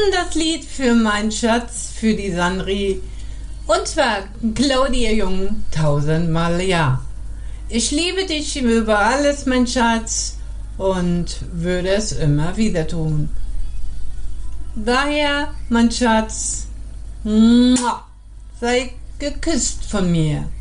das Lied für meinen Schatz, für die Sandri. Und zwar Claudia Jung, 1000-mal ja. Ich liebe dich über alles, mein Schatz, und würde es immer wieder tun. Daher, mein Schatz, sei geküsst von mir.